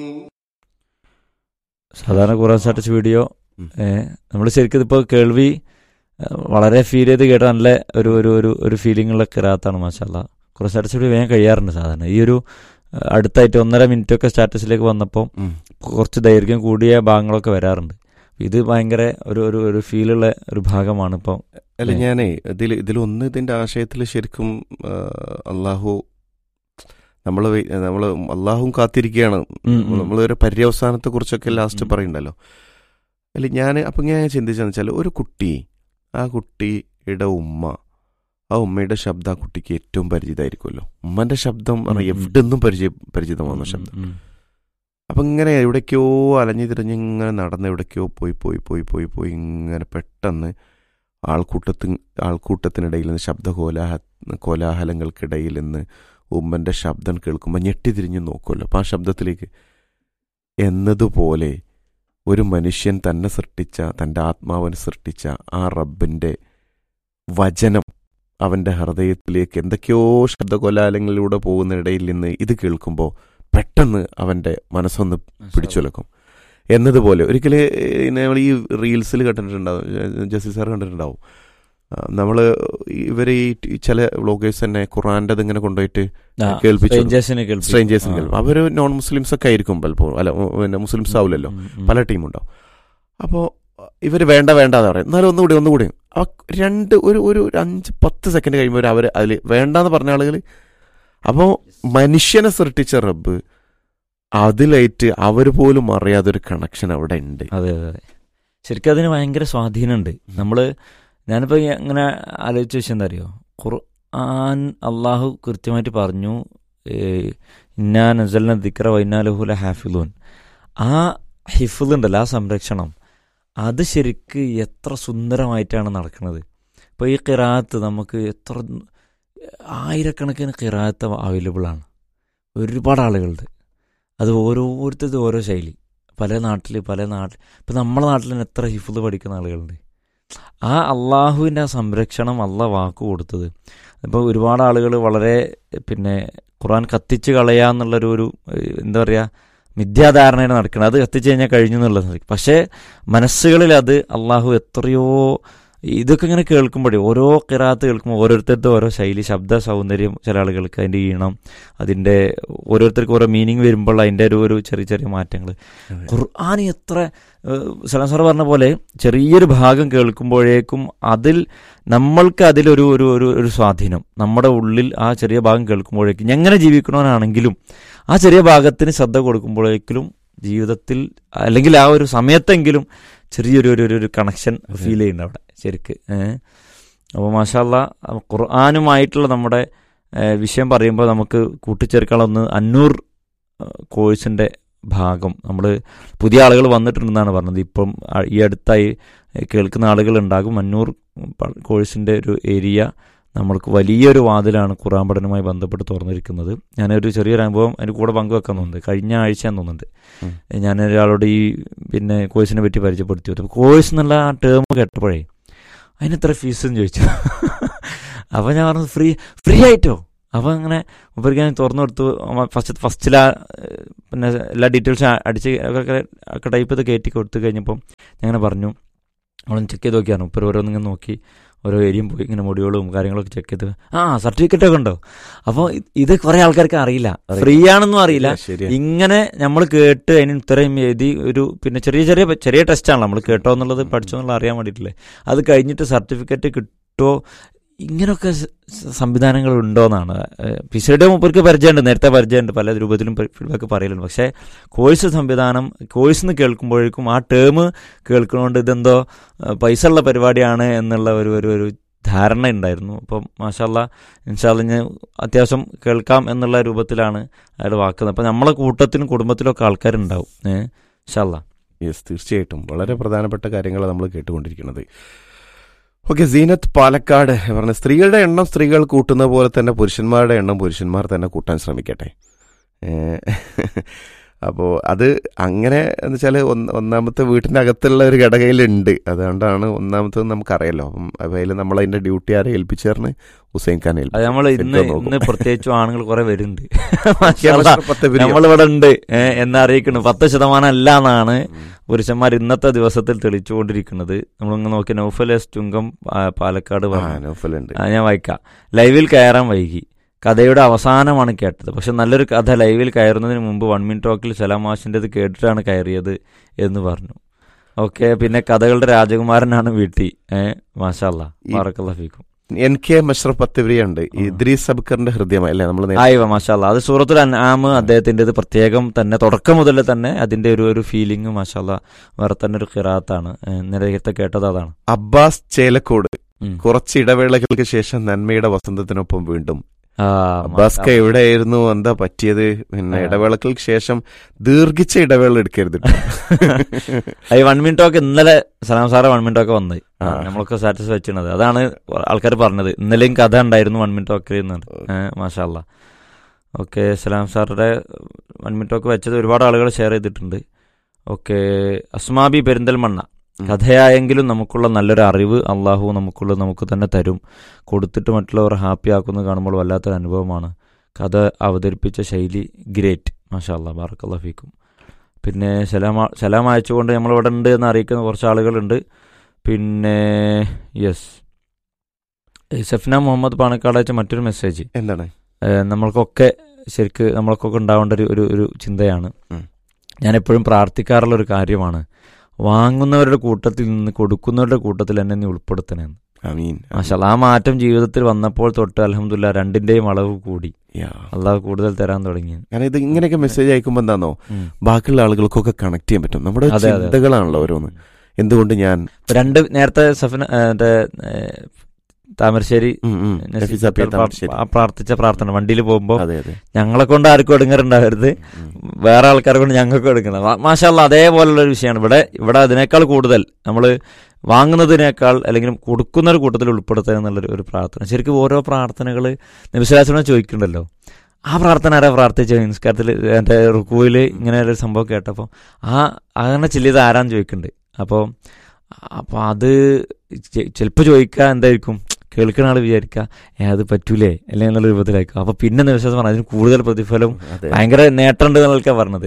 സാധാരണ ഖുർആൻ status video നമ്മൾ ശരിക്കും ഇപ്പോൾ കേൾവി വളരെ ഫീൽ ചെയ്ത് കേട്ട നല്ല ഒരു ഒരു ഒരു ഒരു ഫീലിംഗുള്ള ഖിറാത്താണ്. മാഷാ അല്ലാഹ്. ഖുർആൻ സ്റ്റാറ്റസ് വീഡിയോ വേഗം കഴിയാറുണ്ട് സാധാരണ. ഈ ഒരു അടുത്തായിട്ട് 1.5 മിനിറ്റൊക്കെ സ്റ്റാറ്റസിലേക്ക് വന്നപ്പോൾ കുറച്ച് ദൈർഘ്യം കൂടിയ ഭാഗങ്ങളൊക്കെ വരാറുണ്ട്. ഇത് ഭയങ്കര ഒരു ഒരു ഒരു ഫീലുള്ള ഒരു ഭാഗമാണ് ഇപ്പം. അല്ല, ഞാനേ ഇതിലൊന്ന് ഇതിന്റെ ആശയത്തിൽ ശരിക്കും അള്ളാഹു നമ്മൾ അള്ളാഹും കാത്തിരിക്കുകയാണ്. നമ്മളൊരു പര്യവസാനത്തെ കുറിച്ചൊക്കെ ലാസ്റ്റ് പറയുന്നുണ്ടല്ലോ. അല്ല, ഞാൻ ചിന്തിച്ചെന്ന് വെച്ചാൽ ഒരു കുട്ടി, ആ കുട്ടിയുടെ ഉമ്മ, ആ ഉമ്മയുടെ ശബ്ദം ആ കുട്ടിക്ക് ഏറ്റവും പരിചിതമായിരിക്കുമല്ലോ. ഉമ്മന്റെ ശബ്ദം എവിടെ നിന്നും പരിചിതമാകുന്ന ശബ്ദം. അപ്പം ഇങ്ങനെ എവിടേക്കോ അലഞ്ഞു തിരിഞ്ഞ് ഇങ്ങനെ നടന്ന് എവിടേക്കോ പോയി പോയി പോയി പോയി പോയി ഇങ്ങനെ പെട്ടെന്ന് ആൾക്കൂട്ടത്തിനിടയിൽ നിന്ന് കോലാഹലങ്ങൾക്കിടയിൽ നിന്ന് ഉമ്മൻ്റെ ശബ്ദം കേൾക്കുമ്പോൾ ഞെട്ടിതിരിഞ്ഞ് നോക്കുമല്ലോ. അപ്പം ആ ശബ്ദത്തിലേക്ക് എന്നതുപോലെ ഒരു മനുഷ്യൻ തന്നെ സൃഷ്ടിച്ച, തൻ്റെ ആത്മാവിനെ സൃഷ്ടിച്ച ആ റബ്ബിൻ്റെ വചനം അവൻ്റെ ഹൃദയത്തിലേക്ക് എന്തൊക്കെയോ ശബ്ദകോലാഹലങ്ങളിലൂടെ പോകുന്നിടയിൽ നിന്ന് ഇത് കേൾക്കുമ്പോൾ പെട്ടെന്ന് അവൻ്റെ മനസ്സൊന്ന് പിടിച്ചുലക്കും. എന്നതുപോലെ ഒരിക്കലും നമ്മൾ ഈ റീൽസിൽ കണ്ടിട്ടുണ്ടാവും, ജസീൽ സാർ കണ്ടിട്ടുണ്ടാവും. നമ്മൾ ഇവർ ഈ ചില വ്ളോഗേഴ്സ് തന്നെ ഖുറാൻ്റെ ഇങ്ങനെ കൊണ്ടുപോയിട്ട് കേൾപ്പിച്ചു, സ്ട്രേഞ്ചേഴ്സിന് കേൾക്കും. അവർ നോൺ മുസ്ലിംസ് ഒക്കെ ആയിരിക്കും പലപ്പോഴും, അല്ല പിന്നെ മുസ്ലിംസ് ആവില്ലല്ലോ, പല ടീമുണ്ടാവും. അപ്പോൾ ഇവർ വേണ്ട എന്ന് പറയും. എന്നാലും ഒന്നുകൂടി ഒരു 5-10 സെക്കൻഡ് കഴിയുമ്പോൾ അവർ അതിൽ വേണ്ടാന്ന് പറഞ്ഞ ആളുകൾ. അപ്പോൾ മനുഷ്യനെ സൃഷ്ടിച്ച റബ്ബ് അതിലായിട്ട് അവർ പോലും അറിയാതൊരു കണക്ഷൻ അവിടെ ഉണ്ട്. അതെ അതെ, ശരിക്കും അതിന് ഭയങ്കര സ്വാധീനമുണ്ട്. ഞാനിപ്പോൾ ഇങ്ങനെ ആലോചിച്ച് വെച്ചാൽ എന്താ അറിയോ, ഖുർആൻ അള്ളാഹു കൃത്യമായിട്ട് പറഞ്ഞു, ഇന്നാ നസൽന ദിക്റ വഇന്നാ ലഹു ലഹാഫിളൂൻ. ആ ഹിഫ്ള് ഉണ്ടല്ലോ, ആ സംരക്ഷണം, അത് ശരിക്ക് എത്ര സുന്ദരമായിട്ടാണ് നടക്കുന്നത്. ഇപ്പോൾ ഈ ഖിറാഅത്ത് നമുക്ക് എത്ര ആയിരക്കണക്കിന് ഖിറാഅത്ത് അവൈലബിളാണ്, ഒരുപാട് ആളുകളുണ്ട്. അത് ഓരോരുത്തരും ഓരോ ശൈലി, പല നാട്ടിൽ ഇപ്പം നമ്മുടെ നാട്ടിൽ തന്നെ എത്ര ഹിഫ്ള് പഠിക്കുന്ന ആളുകളുണ്ട്. ആ അള്ളാഹുവിൻ്റെ ആ സംരക്ഷണം അള്ളാഹ് വാക്ക് കൊടുത്തത്. ഇപ്പോൾ ഒരുപാട് ആളുകൾ വളരെ ഖുർആൻ കത്തിച്ച് കളയാന്നുള്ളൊരു എന്താ പറയുക, മിഥ്യാധാരണയാണ് നടക്കുന്നത്. അത് കത്തിച്ച് കഴിഞ്ഞാൽ കഴിഞ്ഞു എന്നുള്ളത്. പക്ഷേ മനസ്സുകളിൽ അത് അള്ളാഹു എത്രയോ, ഇതൊക്കെ ഇങ്ങനെ കേൾക്കുമ്പോഴേ, ഓരോ ഖിറാഅത്ത് കേൾക്കുമ്പോൾ ഓരോരുത്തരുടെ ഓരോ ശൈലി, ശബ്ദ സൗന്ദര്യം, ചില ആളുകൾക്ക് അതിൻ്റെ ഈണം, അതിൻ്റെ ഓരോരുത്തർക്ക് ഓരോ മീനിങ് വരുമ്പോൾ അതിൻ്റെ ഒരു ചെറിയ ചെറിയ മാറ്റങ്ങൾ. ഖുർആൻ എത്ര സലാം സാർ പറഞ്ഞ പോലെ ചെറിയൊരു ഭാഗം കേൾക്കുമ്പോഴേക്കും നമ്മൾക്ക് അതിലൊരു ഒരു സ്വാധീനം നമ്മുടെ ഉള്ളിൽ, ആ ചെറിയ ഭാഗം കേൾക്കുമ്പോഴേക്കും എങ്ങനെ ജീവിക്കണമെന്നാണെങ്കിലും ആ ചെറിയ ഭാഗത്തിന് ശ്രദ്ധ കൊടുക്കുമ്പോഴേക്കും ജീവിതത്തിൽ അല്ലെങ്കിൽ ആ ഒരു സമയത്തെങ്കിലും ചെറിയൊരു കണക്ഷൻ ഫീൽ ചെയ്യുന്നുണ്ട് അവിടെ ശരിക്ക്. അപ്പോൾ മാഷാ അല്ലാഹ്, ഖുർആനുമായിട്ടുള്ള നമ്മുടെ വിഷയം പറയുമ്പോൾ നമുക്ക് കൂട്ടിച്ചേർക്കാനുള്ള അന്നൂർ കോഴ്സിൻ്റെ ഭാഗം, നമ്മൾ പുതിയ ആളുകൾ വന്നിട്ടുണ്ടെന്നാണ് പറഞ്ഞത്. ഇപ്പം ഈ അടുത്തായി കേൾക്കുന്ന ആളുകളുണ്ടാകും. അന്നൂർ കോഴ്സിൻ്റെ ഒരു ഏരിയ നമ്മൾക്ക് വലിയൊരു വാതിലാണ് ഖുർആൻ പഠനവുമായി ബന്ധപ്പെട്ട് തുറന്നിരിക്കുന്നത്. ഞാനൊരു ചെറിയൊരു അനുഭവം അതിൻ്റെ കൂടെ പങ്കുവെക്കാൻ തോന്നുന്നുണ്ട്. കഴിഞ്ഞ ആഴ്ചയാന്ന് തോന്നുന്നുണ്ട്, ഞാനൊരാളോട് ഈ കോഴ്സിനെ പറ്റി പരിചയപ്പെടുത്തി. കോഴ്സ് എന്നുള്ള ആ ടേം കേട്ടപ്പോഴേ അതിനെത്ര ഫീസെന്ന് ചോദിച്ചു. അപ്പോൾ ഞാൻ പറഞ്ഞു ഫ്രീ ആയിട്ടോ. അപ്പോൾ അങ്ങനെ മുമ്പ് ഞാൻ തുറന്നു കൊടുത്തു. ഫസ്റ്റിലാ എല്ലാ ഡീറ്റെയിൽസും അടിച്ച് ഒക്കെ ടൈപ്പ് ചെയ്ത് കയറ്റി കൊടുത്തു കഴിഞ്ഞപ്പം ഞാൻ പറഞ്ഞു, നമ്മളൊന്ന് ചെക്ക് ചെയ്ത് നോക്കിയാണ്. ഇപ്പോൾ ഓരോന്നിങ്ങനെ നോക്കി ഓരോ ഏരിയയും പോയി ഇങ്ങനെ മൊഡ്യൂളും കാര്യങ്ങളൊക്കെ ചെക്ക് ചെയ്ത് സർട്ടിഫിക്കറ്റൊക്കെ ഉണ്ടോ. അപ്പോൾ ഇത് കുറേ ആൾക്കാർക്ക് അറിയില്ല, ഫ്രീ ആണെന്നും അറിയില്ല. ഇങ്ങനെ നമ്മൾ കേട്ട് അതിന് ഉത്തരം എഴുതി ഒരു ചെറിയ ടെസ്റ്റാണല്ലോ, നമ്മൾ കേട്ടോ എന്നുള്ളത് പഠിച്ചോ എന്നുള്ളത് അറിയാൻ വേണ്ടിയിട്ടില്ലേ. അത് കഴിഞ്ഞിട്ട് സർട്ടിഫിക്കറ്റ് കിട്ടുമോ, ഇങ്ങനെയൊക്കെ സംവിധാനങ്ങൾ ഉണ്ടോയെന്നാണ്. പിസയുടെ മുമ്പർക്ക് പരിചയമുണ്ട്, നേരത്തെ പരിചയമുണ്ട്, പല രൂപത്തിലും ഫീഡ്ബാക്ക് പറയലുണ്ട്. പക്ഷേ കോഴ്സ് കേൾക്കുമ്പോഴേക്കും ആ ടേം കേൾക്കുന്നതുകൊണ്ട് ഇതെന്തോ പൈസ ഉള്ള പരിപാടിയാണ് എന്നുള്ള ഒരു ധാരണ ഉണ്ടായിരുന്നു. അപ്പം മാഷാ അല്ലാഹ്, ഇൻഷാ അല്ലാഹ് ഞാൻ അത്യാവശ്യം കേൾക്കാം എന്നുള്ള രൂപത്തിലാണ് അയാൾ വാക്കുന്നത്. അപ്പം നമ്മളെ കൂട്ടത്തിലും കുടുംബത്തിലൊക്കെ ആൾക്കാരുണ്ടാവും. ഇൻഷാ അല്ലാഹ്. യെസ്, തീർച്ചയായിട്ടും വളരെ പ്രധാനപ്പെട്ട കാര്യങ്ങളാണ് നമ്മൾ കേട്ടുകൊണ്ടിരിക്കുന്നത്. ഓക്കെ, സീനത്ത് പാലക്കാട് പറഞ്ഞ സ്ത്രീകളുടെ എണ്ണം സ്ത്രീകൾ കൂട്ടുന്ന പോലെ തന്നെ പുരുഷന്മാരുടെ എണ്ണം പുരുഷന്മാർ തന്നെ കൂട്ടാൻ ശ്രമിക്കട്ടെ. അപ്പോൾ അത് അങ്ങനെ എന്ന് വെച്ചാൽ ഒന്നാമത്തെ വീട്ടിൻ്റെ അകത്തുള്ള ഒരു ഘടകയിലുണ്ട്. അതുകൊണ്ടാണ് ഒന്നാമത്തത് നമുക്കറിയാലോ. അപ്പം അതിൽ നമ്മളതിൻ്റെ ഡ്യൂട്ടി ആരെ ഏൽപ്പിച്ചേർന്ന് ഹുസൈൻ ഖാൻ അത് നമ്മൾ ഇന്ന് പ്രത്യേകിച്ചും ആണുങ്ങൾ കുറെ വരുന്നുണ്ട്, ഏൽപ്പിച്ചു. നമ്മളിവിടെ ഉണ്ട് എന്നറിയിക്കുന്നു. 10% അല്ല എന്നാണ് പുരുഷന്മാർ ഇന്നത്തെ ദിവസത്തിൽ തെളിച്ചുകൊണ്ടിരിക്കുന്നത്. നമ്മളിങ്ങനെ നോക്കി നൗഫൽ എസ് ചുങ്കം പാലക്കാട് നൗഫലുണ്ട്. ഞാൻ വായിക്കാം. ലൈവിൽ കയറാൻ വൈകി, കഥയുടെ അവസാനമാണ് കേട്ടത്. പക്ഷെ നല്ലൊരു കഥ ലൈവിൽ കയറുന്നതിന് മുമ്പ് 1 മിനിറ്റ് ടോക്കിൽ സലാം മാഷിൻ്റെത് കേട്ടിട്ടാണ് കയറിയത് എന്ന് പറഞ്ഞു. ഓക്കെ, പിന്നെ കഥകളുടെ രാജകുമാരനാണ് വീട്ടി. മാഷാ അല്ലാഹ്, ബാറക്കല്ലാഹു ഫീക്കും. NK മഷ്റഫ് പത്തിവരിയുണ്ട്. ഇദ്രീസ് അബ്കറിന്റെ ഹൃദയമായി നമ്മൾ ആയിവ മാഷാ അല്ലാഹ്. അത് സൂറത്തുൽ അൻആം അദ്ദേഹത്തിൻ്റെത് പ്രത്യേകം തന്നെ തുടക്കം മുതൽ തന്നെ അതിന്റെ ഒരു ഫീലിംഗ് മാഷാ അല്ലാഹ് വേറെ തന്നെ ഒരു ഖിറാഅത്താണ്. നേരത്തെ കേട്ടത് അതാണ്. അബ്ബാസ് ചേലക്കോട്, കുറച്ച് ഇടവേളകൾക്ക് ശേഷം നന്മയുടെ വസന്തത്തിനൊപ്പം വീണ്ടും. അബ്ബാസ്ക എവിടെയായിരുന്നു, എന്താ പറ്റിയത്? പിന്നെ ഇടവേളകൾക്ക് ശേഷം ദീർഘിച്ച ഇടവേള എടുക്കരുത്. 1 മിനിറ്റ് ഒക്കെ ഇന്നലെ സലാം സാറെ 1 മിനിറ്റ് ഒക്കെ വന്നത് നമ്മളൊക്കെ സ്റ്റാറ്റസ് വെച്ചിരുന്നത്. അതാണ് ആൾക്കാർ പറഞ്ഞത്, ഇന്നലെയും കഥ ഉണ്ടായിരുന്നു 1 മിനിറ്റ് ഒക്കെ എന്നുണ്ട്. മാഷാ അല്ലാഹ്. ഓക്കെ, സലാം സാറുടെ 1 മിനിറ്റ് ഒക്കെ വെച്ചത് ഒരുപാട് ആളുകൾ ഷെയർ ചെയ്തിട്ടുണ്ട്. ഓക്കെ, അസ്മാബി പെരിന്തൽമണ്ണ, കഥയായെങ്കിലും നമുക്കുള്ള നല്ലൊരു അറിവ് അള്ളാഹു നമുക്ക് തന്നെ തരും. കൊടുത്തിട്ട് മറ്റുള്ളവർ ഹാപ്പി ആക്കുന്നത് കാണുമ്പോൾ വല്ലാത്തൊരു അനുഭവമാണ്. കഥ അവതരിപ്പിച്ച ശൈലി ഗ്രേറ്റ്. മാഷാ അല്ലാഹ്, ബാറക്കല്ലാഹു ഫീക്കും. പിന്നെ സലാം അയച്ചുകൊണ്ട് നമ്മളിവിടെ ഉണ്ട് എന്ന് അറിയിക്കുന്ന കുറച്ച് ആളുകളുണ്ട്. പിന്നെ യെസ്, സഫ്ന മുഹമ്മദ് പാണക്കാട് അയച്ച മറ്റൊരു മെസ്സേജ് എന്താണ്, നമ്മൾക്കൊക്കെ ഉണ്ടാവേണ്ട ഒരു ചിന്തയാണ്. ഞാൻ എപ്പോഴും പ്രാർത്ഥിക്കാറുള്ള ഒരു കാര്യമാണ്, വാങ്ങുന്നവരുടെ കൂട്ടത്തിൽ നിന്ന് കൊടുക്കുന്നവരുടെ കൂട്ടത്തിൽ എന്നെ നീ ഉൾപ്പെടുത്തണമെന്ന്. മാഷാ അല്ലാഹ്. ആ മാറ്റം ജീവിതത്തിൽ വന്നപ്പോൾ തൊട്ട് അൽഹംദുലില്ലാഹ് രണ്ടിന്റെയും അളവ് കൂടി, അള്ളാഹ് കൂടുതൽ തരാൻ തുടങ്ങി. കാരണം ഇത് ഇങ്ങനെയൊക്കെ മെസ്സേജ് അയക്കുമ്പോൾ എന്താണോ ബാക്കിയുള്ള ആളുകൾക്കൊക്കെ കണക്ട് ചെയ്യാൻ പറ്റും. നമ്മുടെ ചിന്തകളാണല്ലോ ഓരോന്ന്. എന്തുകൊണ്ട് ഞാൻ നേരത്തെ താമരശ്ശേരി പ്രാർത്ഥിച്ച പ്രാർത്ഥന വണ്ടിയിൽ പോകുമ്പോൾ ഞങ്ങളെ കൊണ്ട് ആർക്കും എടുങ്ങറുണ്ടാവരുത്, വേറെ ആൾക്കാരെ കൊണ്ട് ഞങ്ങൾക്ക് എടുക്കണം. മാഷാ അല്ലാഹ്, അതേപോലുള്ള ഒരു വിഷയമാണ് ഇവിടെ അതിനേക്കാൾ കൂടുതൽ നമ്മൾ വാങ്ങുന്നതിനേക്കാൾ അല്ലെങ്കിൽ കൊടുക്കുന്ന ഒരു കൂട്ടത്തിൽ ഉൾപ്പെടുത്തുക എന്നുള്ളൊരു പ്രാർത്ഥന. ശരിക്കും ഓരോ പ്രാർത്ഥനകൾ നബി സ്വല്ലല്ലാഹു അലൈഹി വസല്ലം ചോദിക്കുന്നുണ്ടല്ലോ, ആ പ്രാർത്ഥന ആരാ പ്രാർത്ഥിച്ച നിസ്കാരത്തിൽ എൻ്റെ റുക്കൂയിൽ ഇങ്ങനെ ഒരു സംഭവം കേട്ടപ്പോൾ അങ്ങനെ ചെല്ലിയത് ആരാന്ന് ചോദിക്കുന്നുണ്ട്. അപ്പോൾ അത് ചിലപ്പോൾ ചോദിക്കുക എന്തായിരിക്കും, കേൾക്കുന്ന ആൾ വിചാരിക്കുക അത് പറ്റൂലേ അല്ലെങ്കിൽ എന്നുള്ള രൂപത്തിലായിരിക്കും. അപ്പൊ പിന്നെ വിശ്വാസം പറഞ്ഞാൽ അതിന് കൂടുതൽ പ്രതിഫലം ഭയങ്കര നേട്ടമുണ്ട് എന്നൊക്കെ പറഞ്ഞത്.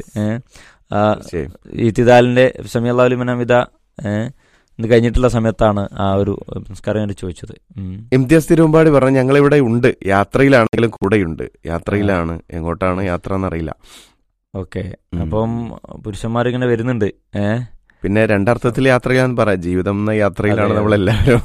ഈത്തിദാലിന്റെ സമയല്ലാഹു ലിമൻ ഹമിദ ഇത് കഴിഞ്ഞിട്ടുള്ള സമയത്താണ് ആ ഒരു സംസ്കാരം ഞാൻ ചോദിച്ചത്. ഇംതിയാസ് തിരുവമ്പാടി പറഞ്ഞു, ഞങ്ങളിവിടെ ഉണ്ട്, യാത്രയിലാണെങ്കിലും കൂടെയുണ്ട്. യാത്രയിലാണ്, എങ്ങോട്ടാണ് യാത്ര എന്നറിയില്ല. ഓക്കെ, അപ്പം പുരുഷന്മാരിങ്ങനെ വരുന്നുണ്ട്. പിന്നെ രണ്ടർത്ഥത്തിൽ യാത്ര ചെയ്യാൻ പറയാം, ജീവിതം എന്ന യാത്രയിലാണ് നമ്മളെല്ലാവരും.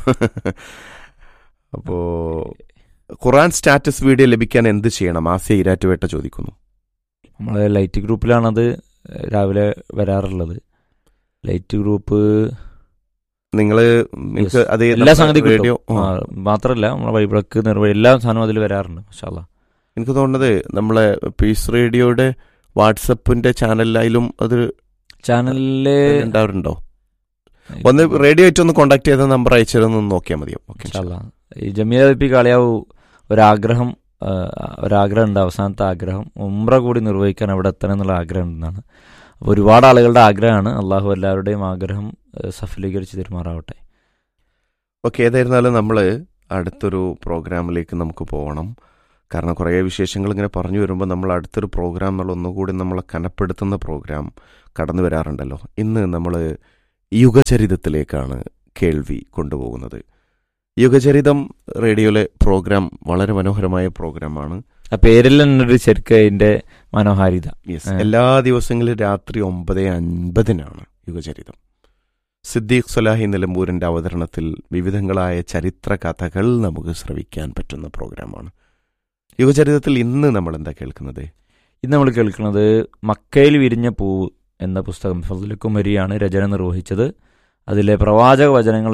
അപ്പോ ഖുർആൻ സ്റ്റാറ്റസ് വീഡിയോ ലഭിക്കാൻ എന്ത് ചെയ്യണം? ആസിയ ഇരാറ്റുവേട്ട ചോദിക്കുന്നു. നമ്മളെ ലൈറ്റ് ഗ്രൂപ്പിലാണത് രാവിലെ വരാറുള്ളത്. ലൈറ്റ് ഗ്രൂപ്പ് നിങ്ങള് എല്ലാ സംഗതി റേഡിയോ മാത്രമല്ല നമ്മളെ വൈബ്ലക്ക് നിർവഹി എല്ലാ സാധനവും അതിൽ വരാറുണ്ട്. മാഷാ അല്ലാഹ്. എനിക്ക് തോന്നുന്നത് നമ്മളെ പീസ് റേഡിയോയുടെ വാട്സപ്പിന്റെ ചാനലിലായാലും അത് ചാനലില് ഉണ്ടാവാറുണ്ടോ? ഒന്ന് റേഡിയോ ആയിട്ട് ഒന്ന് കോണ്ടാക്ട് ചെയ്ത നമ്പർ അയച്ചതൊന്ന് നോക്കിയാൽ മതിയോ? ഈ ജമീല പി കാളിയാവു ഒരാഗ്രഹം ഉണ്ട്, അവസാനത്തെ ആഗ്രഹം ഉംറ കൂടി നിർവഹിക്കാൻ അവിടെ എത്തണം എന്നുള്ള ആഗ്രഹം ഉണ്ടെന്നാണ്. അപ്പോൾ ഒരുപാട് ആളുകളുടെ ആഗ്രഹമാണ്. അള്ളാഹു എല്ലാവരുടെയും ആഗ്രഹം സഫലീകരിച്ച് തരുമാറാവട്ടെ. ഓക്കെ, ഏതായിരുന്നാലും നമ്മൾ അടുത്തൊരു പ്രോഗ്രാമിലേക്ക് നമുക്ക് പോകണം. കാരണം കുറേ വിശേഷങ്ങൾ ഇങ്ങനെ പറഞ്ഞു വരുമ്പോൾ നമ്മൾ അടുത്തൊരു പ്രോഗ്രാം എന്നുള്ള ഒന്നുകൂടി നമ്മളെ കനപ്പെടുത്തുന്ന പ്രോഗ്രാം കടന്നു വരാറുണ്ടല്ലോ. ഇന്ന് നമ്മൾ യുഗചരിതത്തിലേക്കാണ് കേൾവി കൊണ്ടുപോകുന്നത്. യുഗചരിതം റേഡിയോയിലെ പ്രോഗ്രാം വളരെ മനോഹരമായ പ്രോഗ്രാമാണ്. ആ പേരിൽ തന്നെ ശരിക്കും അതിന്റെ മനോഹാരിത. എല്ലാ ദിവസങ്ങളിലും രാത്രി 9:50 യുഗചരിതം. സിദ്ദീഖ് സലാഹി നിലമ്പൂരിന്റെ അവതരണത്തിൽ വിവിധങ്ങളായ ചരിത്ര കഥകൾ നമുക്ക് ശ്രവിക്കാൻ പറ്റുന്ന പ്രോഗ്രാമാണ് യുഗചരിതത്തിൽ. ഇന്ന് നമ്മൾ എന്താ കേൾക്കുന്നത്? ഇന്ന് നമ്മൾ കേൾക്കുന്നത് മക്കയിൽ വിരിഞ്ഞ പൂവ് എന്ന പുസ്തകം. ഫദ്ലുൽ കുമരിയാണ് രചന നിർവഹിച്ചത്. അതിലെ പ്രവാചക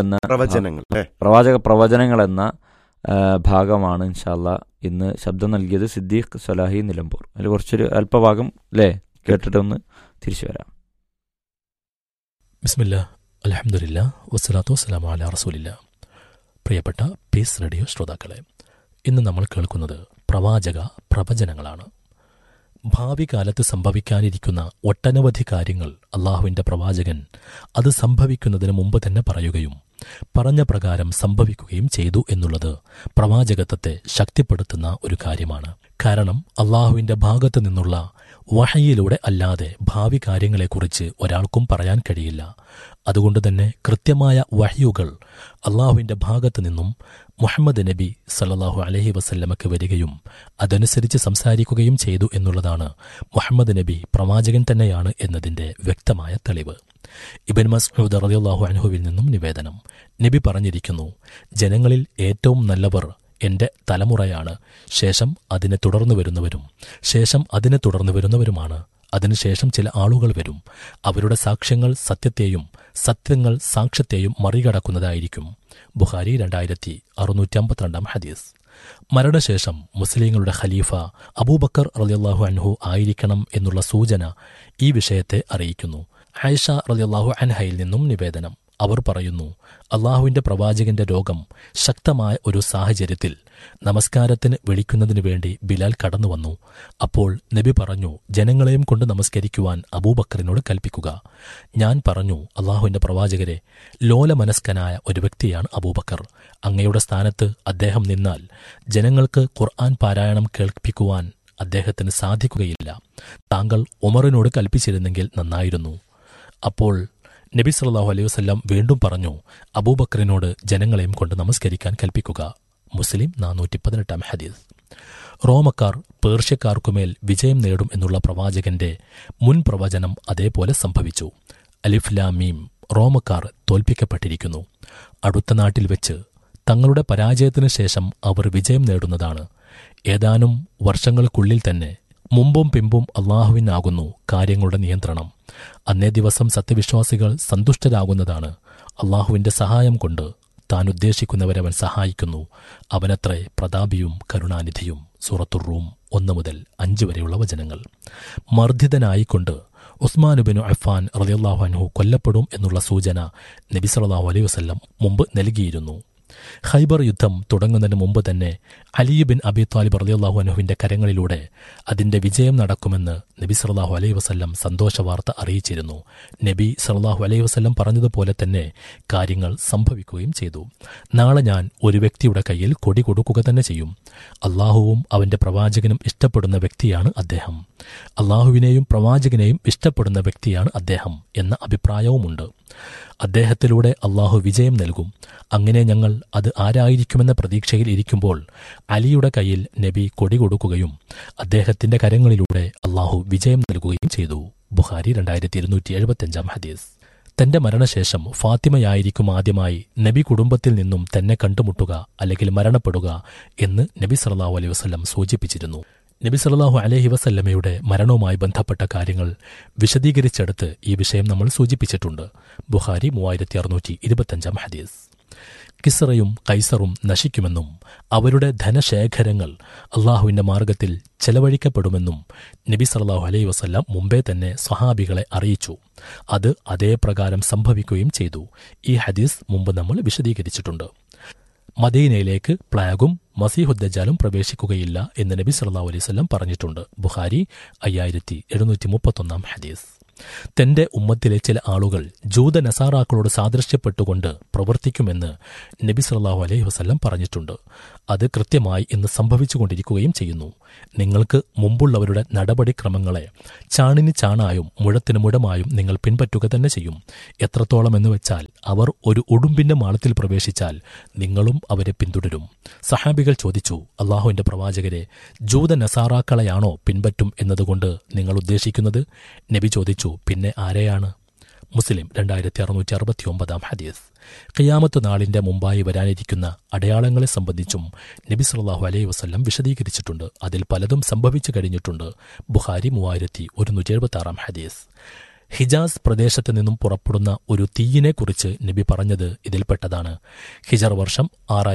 പ്രവചനങ്ങൾ എന്ന ഭാഗമാണ് ഇൻഷാ അല്ലാഹ് ഇന്ന് ശബ്ദം നൽകിയത് സിദ്ദീഖ് സലാഹി നിലമ്പൂർ. അതിൽ കുറച്ചൊരു അല്പഭാഗം അല്ലേ കേട്ടിട്ടൊന്ന് തിരിച്ചു വരാം. ബിസ്മില്ലാഹ്, അൽഹംദുലില്ലാഹ്, വസ്സലാത്തു വസ്സലാമു അലാ റസൂലില്ലാഹ്. പ്രിയപ്പെട്ട പീസ് റേഡിയോ ശ്രോതാക്കളെ, ഇന്ന് നമ്മൾ കേൾക്കുന്നത് പ്രവചനങ്ങളാണ്. ഭാവി കാലത്ത് സംഭവിക്കാനിരിക്കുന്ന ഒട്ടനവധി കാര്യങ്ങൾ അള്ളാഹുവിന്റെ പ്രവാചകൻ അത് സംഭവിക്കുന്നതിന് മുമ്പ് തന്നെ പറയുകയും പറഞ്ഞ പ്രകാരം സംഭവിക്കുകയും ചെയ്തു എന്നുള്ളത് പ്രവാചകത്വത്തെ ശക്തിപ്പെടുത്തുന്ന ഒരു കാര്യമാണ്. കാരണം അള്ളാഹുവിന്റെ ഭാഗത്തു നിന്നുള്ള വഹയിലൂടെ അല്ലാതെ ഭാവി കാര്യങ്ങളെക്കുറിച്ച് ഒരാൾക്കും പറയാൻ കഴിയില്ല. അതുകൊണ്ട് തന്നെ കൃത്യമായ വഹയുകൾ അള്ളാഹുവിന്റെ ഭാഗത്തു നിന്നും മുഹമ്മദ് നബി സല്ലല്ലാഹു അലൈഹി വസല്ലമക്ക് വരികയും അതനുസരിച്ച് സംസാരിക്കുകയും ചെയ്തു എന്നുള്ളതാണ് മുഹമ്മദ് നബി പ്രവാചകൻ തന്നെയാണ് എന്നതിന്റെ വ്യക്തമായ തെളിവ്. ഇബ്നു മസ്ഊദ് റളിയല്ലാഹു അൻഹുവിൽ നിന്നും നിവേദനം, നബി പറഞ്ഞിരിക്കുന്നു, ജനങ്ങളിൽ ഏറ്റവും നല്ലവർ എന്റെ തലമുറയാണ്, ശേഷം അതിനെ തുടർന്നു വരുന്നവരും, ശേഷം അതിനെ തുടർന്നു വരുന്നവരുമാണ്. അതിനുശേഷം ചില ആളുകൾ വരും, അവരുടെ സാക്ഷ്യങ്ങൾ സത്യത്തെയും സത്യങ്ങൾ സാക്ഷ്യത്തെയും മറികടക്കുന്നതായിരിക്കും. ബുഖാരി 2652 ഹദീസ്. മരണശേഷം മുസ്ലിങ്ങളുടെ ഖലീഫ അബൂബക്കർ റളിയല്ലാഹു അൻഹു ആയിരിക്കണം എന്നുള്ള സൂചന ഈ വിഷയത്തെ അറിയിക്കുന്നു. ആയിഷ റളിയല്ലാഹു അൻഹയിൽ നിന്നും നിവേദനം, അവർ പറയുന്നു, അള്ളാഹുവിന്റെ പ്രവാചകന്റെ രോഗം ശക്തമായ ഒരു സാഹചര്യത്തിൽ നമസ്കാരത്തിന് വിളിക്കുന്നതിനു വേണ്ടി ബിലാൽ കടന്നുവന്നു. അപ്പോൾ നബി പറഞ്ഞു, ജനങ്ങളെയും കൊണ്ട് നമസ്കരിക്കുവാൻ അബൂബക്കറിനോട് കൽപ്പിക്കുക. ഞാൻ പറഞ്ഞു, അള്ളാഹുവിന്റെ പ്രവാചകരെ, ലോലമനസ്കനായ ഒരു വ്യക്തിയാണ് അബൂബക്കർ. അങ്ങയുടെ സ്ഥാനത്ത് അദ്ദേഹം നിന്നാൽ ജനങ്ങൾക്ക് ഖുർആൻ പാരായണം കേൾപ്പിക്കുവാൻ അദ്ദേഹത്തിന് സാധിക്കുകയില്ല. താങ്കൾ ഉമറിനോട് കൽപ്പിച്ചിരുന്നെങ്കിൽ നന്നായിരുന്നു. അപ്പോൾ നബി സല്ലല്ലാഹു അലൈഹി വസല്ലം വീണ്ടും പറഞ്ഞു, അബൂബക്കറിനോട് ജനങ്ങളെയും കൊണ്ട് നമസ്കരിക്കാൻ കൽപ്പിക്കുക. മുസ്ലിം 418 ഹദീസ്. റോമക്കാർ പേർഷ്യക്കാർക്കുമേൽ വിജയം നേടും എന്നുള്ള പ്രവാചകന്റെ മുൻ പ്രവചനം അതേപോലെ സംഭവിച്ചു. അലിഫ് ലാം മീം, റോമക്കാർ തോൽപ്പിക്കപ്പെട്ടിരിക്കുന്നു. അടുത്ത നാട്ടിൽ വെച്ച് തങ്ങളുടെ പരാജയത്തിനു ശേഷം അവർ വിജയം നേടുന്നതാണ്. ഏതാനും വർഷങ്ങൾക്കുള്ളിൽ തന്നെ മുമ്പും പിമ്പും അള്ളാഹുവിനാകുന്നു കാര്യങ്ങളുടെ നിയന്ത്രണം. അന്നേ ദിവസം സത്യവിശ്വാസികൾ സന്തുഷ്ടരാകുന്നതാണ്. അള്ളാഹുവിന്റെ സഹായം കൊണ്ട് താൻ ഉദ്ദേശിക്കുന്നവരെ അവൻ സഹായിക്കുന്നു. അവനത്രേ പ്രതാപിയും കരുണാനിധിയും. സൂറത്തുർ റൂം 1 മുതൽ 5 വരെയുള്ള വചനങ്ങൾ. മർദ്ദിതനായിക്കൊണ്ട് ഉസ്മാൻ ഇബ്നു അഫ്ഫാൻ റളിയല്ലാഹു അൻഹു കൊല്ലപ്പെടും എന്നുള്ള സൂചന നബി സല്ലല്ലാഹു അലൈഹി വസല്ലം മുമ്പ് നൽകിയിരുന്നു. ഖൈബർ യുദ്ധം തുടങ്ങുന്നതിന് മുമ്പ് തന്നെ അലി ബിൻ അബി ത്വാലിബ് റളിയല്ലാഹു അൻഹുവിന്റെ കരങ്ങളിലൂടെ അതിന്റെ വിജയം നടക്കുമെന്ന് നബി സല്ലല്ലാഹു അലൈഹി വസല്ലം സന്തോഷവാർത്ത അറിയിച്ചിരുന്നു. നബി സല്ലല്ലാഹു അലൈഹി വസല്ലം പറഞ്ഞതുപോലെ തന്നെ കാര്യങ്ങൾ സംഭവിക്കുകയും ചെയ്തു. നാളെ ഞാൻ ഒരു വ്യക്തിയുടെ കയ്യിൽ കൊടി കൊടുക്കുക തന്നെ ചെയ്യും. അള്ളാഹുവും അവന്റെ പ്രവാചകനും ഇഷ്ടപ്പെടുന്ന വ്യക്തിയാണ് അദ്ദേഹം. അള്ളാഹുവിനെയും പ്രവാചകനെയും ഇഷ്ടപ്പെടുന്ന വ്യക്തിയാണ് അദ്ദേഹം എന്ന അഭിപ്രായവുമുണ്ട്. അദ്ദേഹത്തിലൂടെ അള്ളാഹു വിജയം നൽകും. അങ്ങനെ ഞങ്ങൾ അത് ആരായിരിക്കുമെന്ന പ്രതീക്ഷയിൽ ഇരിക്കുമ്പോൾ അലിയുടെ കയ്യിൽ നബി കൊടി കൊടുക്കുകയും അദ്ദേഹത്തിന്റെ കരങ്ങളിലൂടെ അള്ളാഹു വിജയം നൽകുകയും ചെയ്തു. ബുഖാരി 2275 ഹദീസ്. തന്റെ മരണശേഷം ഫാത്തിമയായിരിക്കും ആദ്യമായി നബി കുടുംബത്തിൽ നിന്നും തന്നെ കണ്ടുമുട്ടുക അല്ലെങ്കിൽ മരണപ്പെടുക എന്ന് നബി സല്ലല്ലാഹു അലൈഹി വസല്ലം സൂചിപ്പിച്ചിരുന്നു. നബി സല്ലല്ലാഹു അലൈഹി വസല്ലമയുടെ മരണവുമായി ബന്ധപ്പെട്ട കാര്യങ്ങൾ വിശദീകരിച്ചെടുത്ത് ഈ വിഷയം നമ്മൾ സൂചിപ്പിച്ചിട്ടുണ്ട്. ബുഖാരി 3625 ഹദീസ്. കിസ്റയും കൈസറും നശിക്കുമെന്നും അവരുടെ ധനശേഖരങ്ങൾ അള്ളാഹുവിന്റെ മാർഗത്തിൽ ചെലവഴിക്കപ്പെടുമെന്നും നബി സല്ലല്ലാഹു അലൈഹി വസല്ലം മുമ്പേ തന്നെ സ്വഹാബികളെ അറിയിച്ചു. അത് അതേപ്രകാരം സംഭവിക്കുകയും ചെയ്തു. ഈ ഹദീസ് മുമ്പ് നമ്മൾ വിശദീകരിച്ചിട്ടുണ്ട്. മദീനയിലേക്ക് പ്ലാഗും മസീഹുദ്ദജാലും പ്രവേശിക്കുകയില്ല എന്ന് നബി സല്ലല്ലാഹു അലൈഹി വസല്ലം പറഞ്ഞിട്ടുണ്ട്. ബുഖാരി 5731 ഹദീസ്. തന്റെ ഉമ്മത്തിലെ ചില ആളുകൾ ജൂത നസാറാക്കളോട് സാദൃശ്യപ്പെട്ടുകൊണ്ട് പ്രവർത്തിക്കുമെന്ന് നബി സല്ലല്ലാഹു അലൈഹി വസല്ലം പറഞ്ഞിട്ടുണ്ട്. അത് കൃത്യമായി ഇന്ന് സംഭവിച്ചുകൊണ്ടിരിക്കുകയും ചെയ്യുന്നു. നിങ്ങൾക്ക് മുമ്പുള്ളവരുടെ നടപടിക്രമങ്ങളെ ചാണിന് ചാണായും മുഴത്തിന് മുഴമായും നിങ്ങൾ പിൻപറ്റുക തന്നെ ചെയ്യും. എത്രത്തോളം എന്ന് വെച്ചാൽ അവർ ഒരു ഉടുമ്പിന്റെ മാളത്തിൽ പ്രവേശിച്ചാൽ നിങ്ങളും അവരെ പിന്തുടരും. സഹാബികൾ ചോദിച്ചു, അള്ളാഹുവിന്റെ പ്രവാചകരെ, ജൂത നസാറാക്കളെയാണോ പിൻപറ്റും എന്നതുകൊണ്ട് നിങ്ങൾ ഉദ്ദേശിക്കുന്നത്? നബി ചോദിച്ചു, പിന്നെ ആരെയാണ്? മുസ്ലിം 2669 ഹദീസ്. ഖിയാമത്ത് നാളിന്റെ മുമ്പായി വരാനിരിക്കുന്ന അടയാളങ്ങളെ സംബന്ധിച്ചും നബി സല്ലല്ലാഹു അലൈഹി വസല്ലം വിശദീകരിച്ചിട്ടുണ്ട്. അതിൽ പലതും സംഭവിച്ചു കഴിഞ്ഞിട്ടുണ്ട്. ബുഖാരി 3176 ഹദീസ്. ഹിജാസ് പ്രദേശത്ത് നിന്നും പുറപ്പെടുന്ന ഒരു തീയിനെക്കുറിച്ച് നബി പറഞ്ഞത് ഇതിൽപ്പെട്ടതാണ്. ഹിജർ വർഷം